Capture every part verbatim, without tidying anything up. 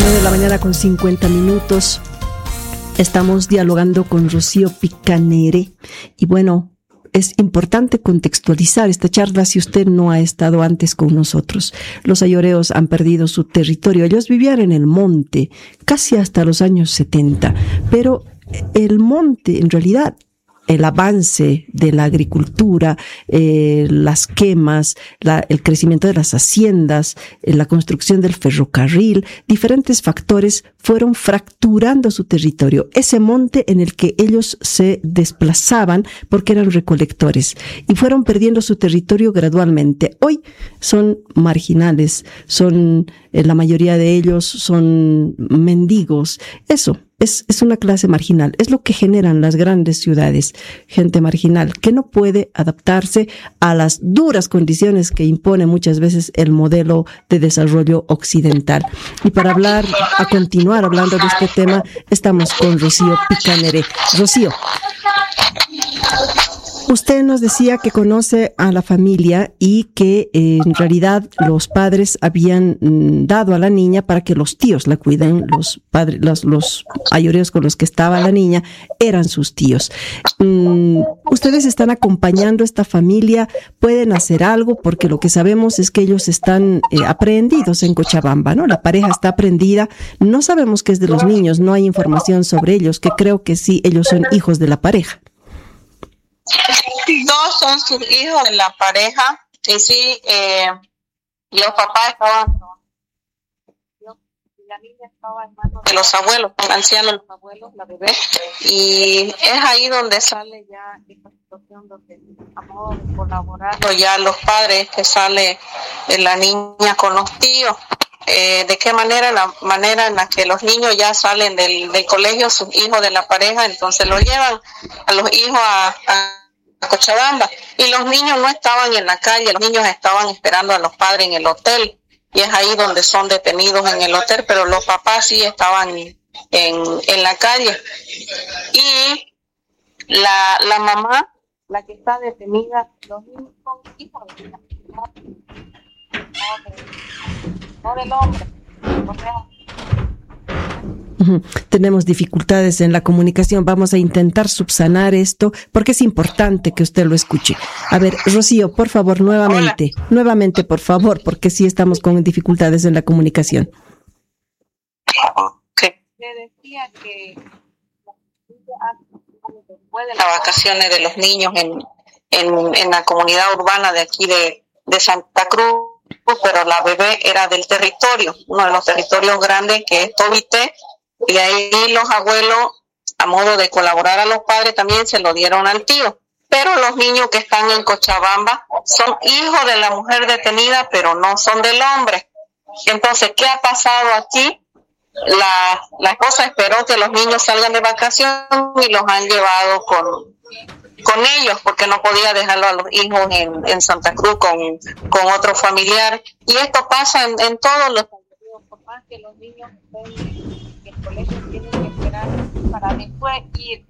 nueve de la mañana con cincuenta minutos. Estamos dialogando con Rocío Picanere. Y bueno, es importante contextualizar esta charla si usted no ha estado antes con nosotros. Los ayoreos han perdido su territorio. Ellos vivían en el monte casi hasta los años setenta, pero el monte en realidad, el avance de la agricultura, eh, las quemas, la, el crecimiento de las haciendas, eh, la construcción del ferrocarril, diferentes factores fueron fracturando su territorio. Ese monte en el que ellos se desplazaban porque eran recolectores y fueron perdiendo su territorio gradualmente. Hoy son marginales, son, eh, la mayoría de ellos son mendigos. Eso. Es, es una clase marginal, es lo que generan las grandes ciudades, gente marginal que no puede adaptarse a las duras condiciones que impone muchas veces el modelo de desarrollo occidental. Y para hablar, a continuar hablando de este tema, estamos con Rocío Picanere. Rocío, usted nos decía que conoce a la familia y que eh, en realidad los padres habían mm, dado a la niña para que los tíos la cuiden. Los padres, los, los ayoreos con los que estaba la niña eran sus tíos. Mm, ustedes están acompañando a esta familia, pueden hacer algo, porque lo que sabemos es que ellos están eh, aprehendidos en Cochabamba, ¿no? La pareja está prendida. No sabemos qué es de los niños, no hay información sobre ellos, que creo que sí, ellos son hijos de la pareja. Dos son sus hijos de la pareja, y sí, eh, los papás estaban, y la niña estaba en manos de los abuelos, son ancianos los abuelos, la bebé, y es ahí donde sale ya esta situación donde a modo de colaborar ya los padres, que sale la niña con los tíos. Eh, de qué manera, la manera en la que los niños ya salen del, del colegio, sus hijos de la pareja, entonces los llevan a los hijos a, a Cochabamba, y los niños no estaban en la calle, los niños estaban esperando a los padres en el hotel, y es ahí donde son detenidos en el hotel, pero los papás sí estaban en, en la calle. Y la, la mamá, la que está detenida, los niños son hijos de la no del hombre. O sea, uh-huh. Tenemos dificultades en la comunicación. Vamos a intentar subsanar esto porque es importante que usted lo escuche. A ver, Rocío, por favor, nuevamente, Hola. nuevamente, por favor, porque sí estamos con dificultades en la comunicación. Okay. Le decía que después de las vacaciones de los niños en, en, en la comunidad urbana de aquí de, de Santa Cruz, pero la bebé era del territorio, uno de los territorios grandes que es Tobité, y ahí los abuelos, a modo de colaborar a los padres, también se lo dieron al tío. Pero los niños que están en Cochabamba son hijos de la mujer detenida, pero no son del hombre. Entonces, ¿qué ha pasado aquí? La, la esposa esperó que los niños salgan de vacación y los han llevado con... con ellos, porque no podía dejarlo a los hijos en, en Santa Cruz con, con otro familiar. Y esto pasa en, en todos los colegios, por más que los niños estén en el colegio, tienen que esperar para después ir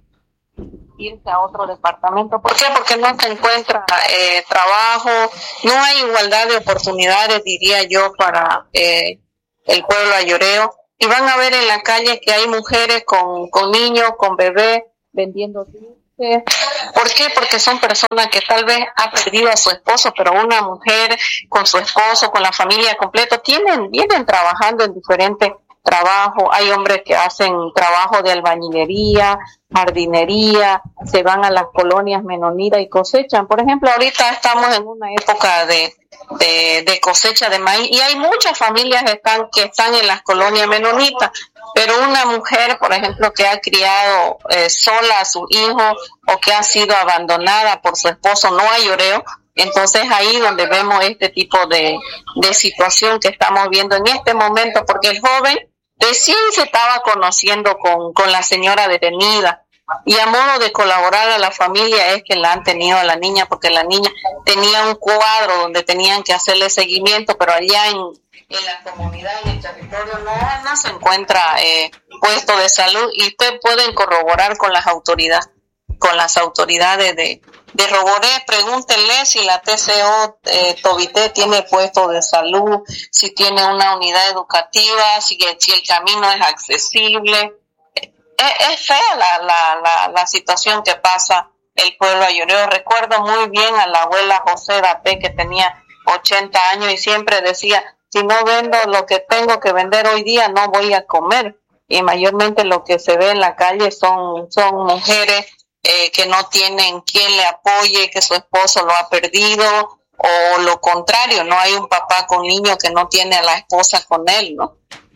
irse a otro departamento. ¿Por qué? Porque no se encuentra eh, trabajo, no hay igualdad de oportunidades, diría yo, para eh, el pueblo ayoreo. Y van a ver en la calle que hay mujeres con, con niños, con bebés, vendiendo dulces. ¿Por qué? Porque son personas que tal vez ha perdido a su esposo, pero una mujer con su esposo, con la familia completa, tienen, vienen trabajando en diferentes trabajos. Hay hombres que hacen trabajo de albañilería, jardinería, se van a las colonias menonitas y cosechan. Por ejemplo, ahorita estamos en una época de, de, de cosecha de maíz, y hay muchas familias que están, que están en las colonias menonitas. Pero una mujer, por ejemplo, que ha criado eh, sola a su hijo o que ha sido abandonada por su esposo, no ayoreo, entonces ahí donde vemos este tipo de, de situación que estamos viendo en este momento, porque el joven recién se estaba conociendo con, con la señora detenida, y a modo de colaborar a la familia es que la han tenido a la niña, porque la niña tenía un cuadro donde tenían que hacerle seguimiento, pero allá en, en la comunidad, en el territorio, no, no se encuentra eh, puesto de salud, y ustedes pueden corroborar con las autoridades. con las autoridades de, de Roboré. Pregúntenle si la T C O eh, Tobité tiene puesto de salud, si tiene una unidad educativa, si, si el camino es accesible. Es, es fea la, la, la, la situación que pasa el pueblo ayoreo. Recuerdo muy bien a la abuela José Dapé, que tenía ochenta años y siempre decía, si no vendo lo que tengo que vender hoy día, no voy a comer. Y mayormente lo que se ve en la calle son, son mujeres eh, que no tienen quien le apoye, que su esposo lo ha perdido, o lo contrario, no hay un papá con niño que no tiene a la esposa con él, ¿no?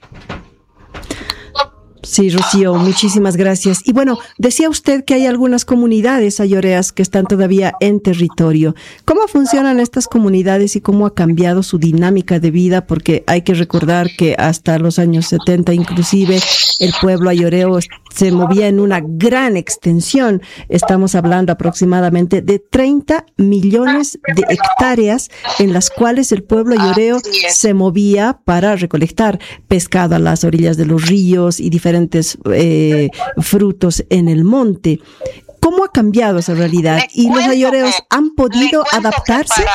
Sí, Rocío, muchísimas gracias. Y bueno, decía usted que hay algunas comunidades ayoreas que están todavía en territorio. ¿Cómo funcionan estas comunidades y cómo ha cambiado su dinámica de vida? Porque hay que recordar que hasta los años setenta inclusive el pueblo ayoreo se movía en una gran extensión. Estamos hablando aproximadamente de treinta millones de hectáreas en las cuales el pueblo ayoreo se movía para recolectar pescado a las orillas de los ríos y diferentes eh, frutos en el monte. ¿Cómo ha cambiado esa realidad? ¿Y los ayoreos han podido adaptarse?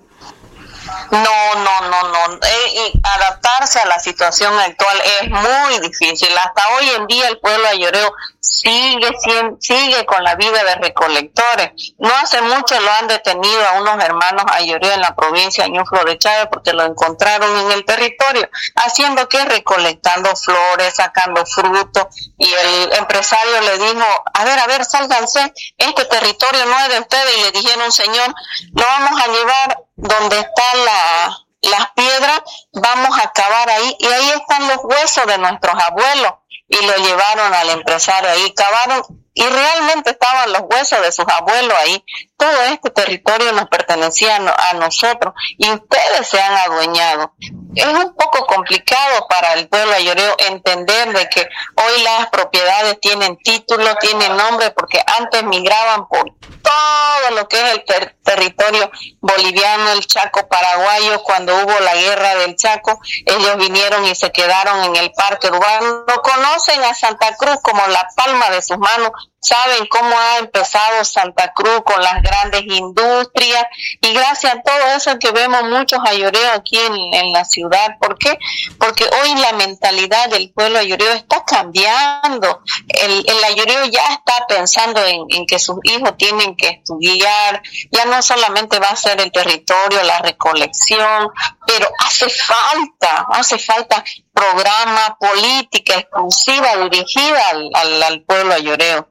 No, no, no, no. Eh, y adaptarse a la situación actual es muy difícil. Hasta hoy en día el pueblo ayoreo sigue sigue con la vida de recolectores. No hace mucho lo han detenido a unos hermanos ayoreos en la provincia de Ñuflo de Chávez porque lo encontraron en el territorio, haciendo que recolectando flores, sacando frutos, y el empresario le dijo, a ver, a ver, sálganse, este territorio no es de ustedes, y le dijeron, señor, lo vamos a llevar donde está la, las piedras, vamos a cavar ahí, y ahí están los huesos de nuestros abuelos, y lo llevaron al empresario ahí, cavaron, y realmente estaban los huesos de sus abuelos ahí. Todo este territorio nos pertenecía a nosotros, y ustedes se han adueñado. Es un poco complicado para el pueblo ayoreo entender de que hoy las propiedades tienen título, tienen nombre, porque antes migraban por todo lo que es el ter- territorio boliviano, el Chaco paraguayo. Cuando hubo la guerra del Chaco, ellos vinieron y se quedaron en el parque urbano. Conocen a Santa Cruz como la palma de sus manos, saben cómo ha empezado Santa Cruz con las grandes industrias, y gracias a todo eso que vemos muchos ayoreos aquí en, en la ciudad. ¿Por qué? Porque hoy la mentalidad del pueblo ayoreo está cambiando. El, el ayoreo ya está pensando en, en que sus hijos tienen que estudiar, ya no solamente va a ser el territorio, la recolección, pero hace falta, hace falta programa, política exclusiva dirigida al, al, al pueblo ayoreo.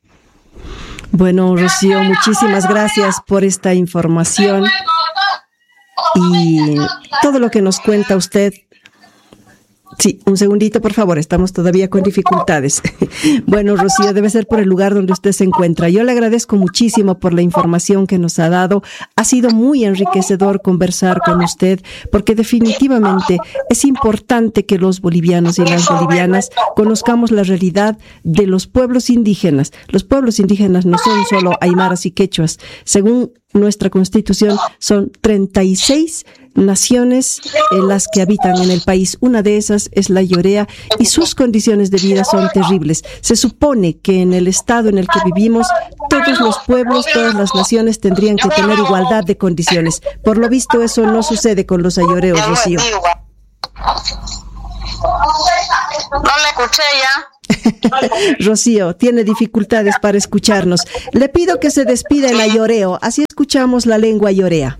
Bueno, Rocío, muchísimas gracias por esta información y todo lo que nos cuenta usted. Sí, un segundito, por favor, estamos todavía con dificultades. Bueno, Rocío, debe ser por el lugar donde usted se encuentra. Yo le agradezco muchísimo por la información que nos ha dado. Ha sido muy enriquecedor conversar con usted, porque definitivamente es importante que los bolivianos y las bolivianas conozcamos la realidad de los pueblos indígenas. Los pueblos indígenas no son solo aymaras y quechuas. Según nuestra Constitución, son treinta y seis naciones en las que habitan en el país. Una de esas es la ayorea, y sus condiciones de vida son terribles. Se supone que en el estado en el que vivimos, todos los pueblos, todas las naciones tendrían que tener igualdad de condiciones. Por lo visto, eso no sucede con los ayoreos, Rocío. No le escuché ya. Rocío, tiene dificultades para escucharnos. Le pido que se despida en ayoreo, así escuchamos la lengua ayorea.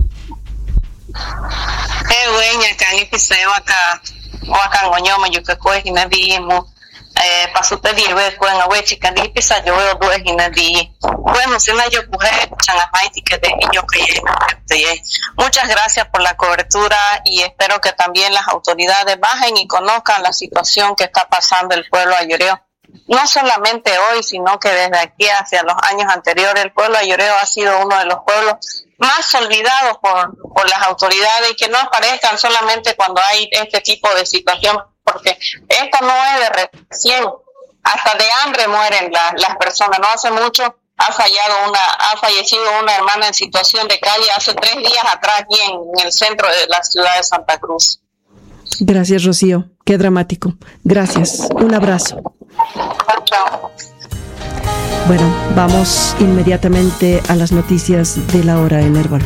Eh, güeña, can y piseo acá, o acá goñoma, yo que coge y vimos, eh, paso pedir, ve, con a wechi, can y pisa, yo veo dos y nadie. Bueno, si no, yo coge, chanamaiti, que de yo que muchas gracias por la cobertura, y espero que también las autoridades bajen y conozcan la situación que está pasando el pueblo ayoreo. No solamente hoy, sino que desde aquí hacia los años anteriores, el pueblo ayoreo ha sido uno de los pueblos más olvidados por, por las autoridades, y que no aparezcan solamente cuando hay este tipo de situación, porque esto no es de recién, hasta de hambre mueren la, las personas. No hace mucho ha fallado una, ha fallecido una hermana en situación de calle hace tres días atrás aquí en, en el centro de la ciudad de Santa Cruz. Gracias, Rocío. Qué dramático. Gracias. Un abrazo. Chao. Bueno, vamos inmediatamente a las noticias de la hora en Herbol.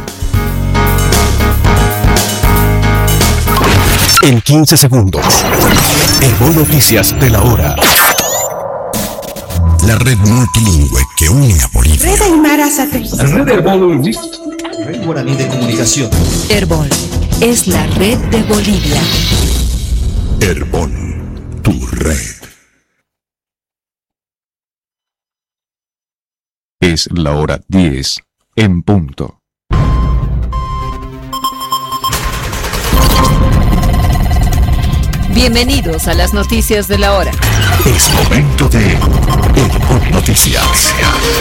En quince segundos, Herbol Noticias de la hora. La red multilingüe que une a Bolivia. Red Aymara Satélite. La red Herbol Red Guaraní de Comunicación. Herbol es la red de Bolivia. Herbol, tu red. Es la hora diez en punto. Bienvenidos a las noticias de la hora. Es momento de Herbol Noticias.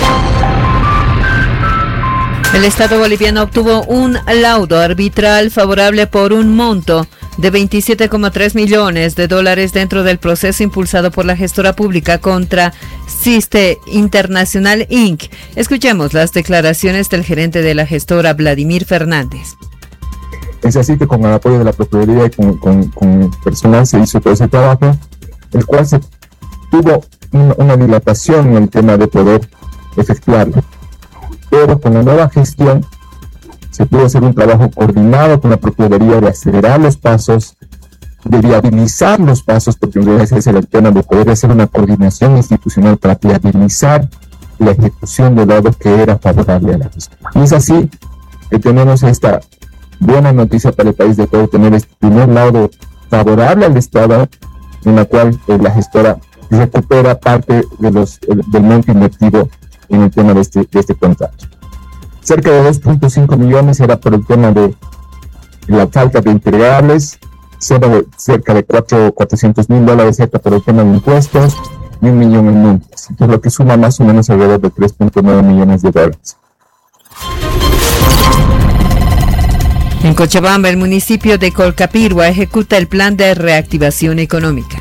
El Estado boliviano obtuvo un laudo arbitral favorable por un monto de veintisiete coma tres millones de dólares dentro del proceso impulsado por la gestora pública contra Siste Internacional incorporated. Escuchemos las declaraciones del gerente de la gestora, Vladimir Fernández. Es así que con el apoyo de la Procuraduría y con, con, con personal se hizo todo ese trabajo, el cual se tuvo una, una dilatación en el tema de poder efectuarlo. Pero con la nueva gestión se pudo hacer un trabajo coordinado con la Procuraduría de acelerar los pasos, de viabilizar los pasos, porque en realidad es el tema de poder hacer una coordinación institucional para viabilizar la ejecución del laudo que era favorable a la gestión. Y es así que tenemos esta buena noticia para el país de poder tener este primer laudo favorable al Estado, en la cual eh, la gestora recupera parte de los, el, del monto invertido en el tema de este, de este contrato. Cerca de dos punto cinco millones era por el tema de la falta de integrables, cerca de cuatrocientos mil dólares era por el tema de impuestos y un millón en multas, entonces lo que suma más o menos alrededor de tres punto nueve millones de dólares. En Cochabamba, el municipio de Colcapirua ejecuta el plan de reactivación económica.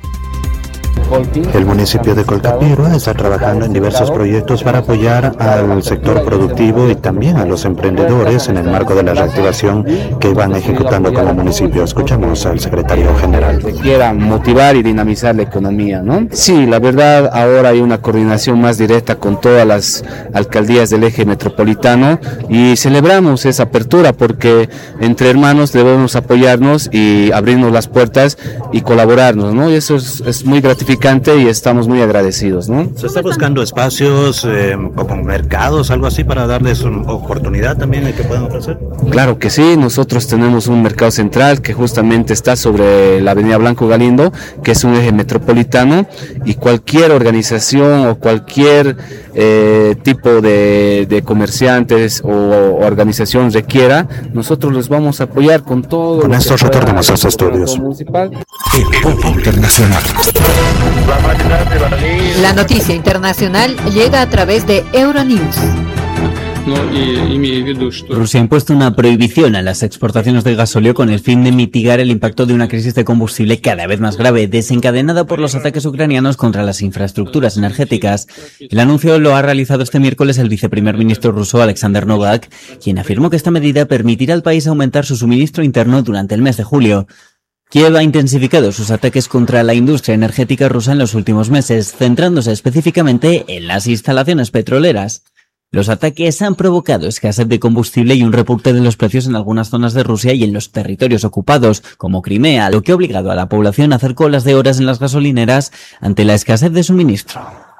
El municipio de Colcapirua está trabajando en diversos proyectos para apoyar al sector productivo y también a los emprendedores en el marco de la reactivación que van ejecutando como municipio. Escuchamos al secretario general. Quiera motivar y dinamizar la economía, ¿no? Sí, la verdad, ahora hay una coordinación más directa con todas las alcaldías del eje metropolitano y celebramos esa apertura porque entre hermanos debemos apoyarnos y abrirnos las puertas y colaborarnos, ¿no? Y eso es, es muy gratificante y estamos muy agradecidos, ¿no? ¿Se está buscando espacios eh, como mercados, algo así, para darles una oportunidad también de que puedan ofrecer? Claro que sí, nosotros tenemos un mercado central que justamente está sobre la avenida Blanco Galindo, que es un eje metropolitano, y cualquier organización o cualquier eh, tipo de, de comerciantes o, o organización requiera, nosotros los vamos a apoyar con todo. Con esto retornamos a los estudios. El Pop Internacional. La noticia internacional llega a través de Euronews. Rusia ha impuesto una prohibición a las exportaciones de gasóleo con el fin de mitigar el impacto de una crisis de combustible cada vez más grave, desencadenada por los ataques ucranianos contra las infraestructuras energéticas. El anuncio lo ha realizado este miércoles el viceprimer ministro ruso Alexander Novak, quien afirmó que esta medida permitirá al país aumentar su suministro interno durante el mes de julio. Kiev ha intensificado sus ataques contra la industria energética rusa en los últimos meses, centrándose específicamente en las instalaciones petroleras. Los ataques han provocado escasez de combustible y un repunte de los precios en algunas zonas de Rusia y en los territorios ocupados, como Crimea, lo que ha obligado a la población a hacer colas de horas en las gasolineras ante la escasez de suministro.